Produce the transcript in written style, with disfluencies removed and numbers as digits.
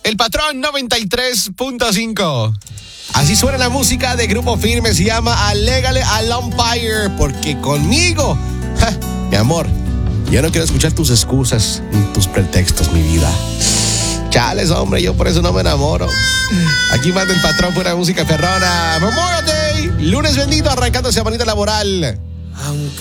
El Patrón 93.5. Así suena la música de Grupo Firme, se llama Alégale al Umpire, porque conmigo, mi amor, yo no quiero escuchar tus excusas ni tus pretextos, mi vida. Chales, hombre, yo por eso no me enamoro. Aquí manda el Patrón, pura música perrona. Memorial Day, lunes bendito, arrancando semanita laboral.